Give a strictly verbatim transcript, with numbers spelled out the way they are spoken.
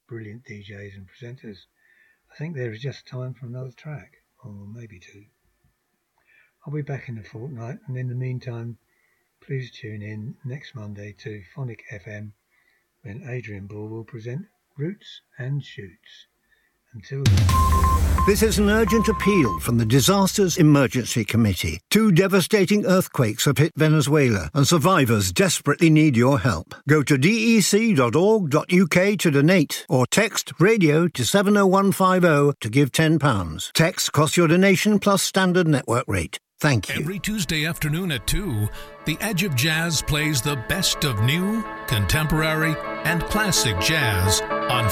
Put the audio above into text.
brilliant D Js and presenters. I think there is just time for another track, or maybe two. I'll be back in a fortnight, and in the meantime, please tune in next Monday to Phonic F M, when Adrian Ball will present Roots and Shoots. Until then. This is an urgent appeal from the Disasters Emergency Committee. Two devastating earthquakes have hit Venezuela, and survivors desperately need your help. Go to d e c dot org dot u k to donate, or text radio to seven oh one five oh to give ten pounds. Text costs your donation plus standard network rate. Thank you. Every Tuesday afternoon at two, The Edge of Jazz plays the best of new, contemporary, and classic jazz on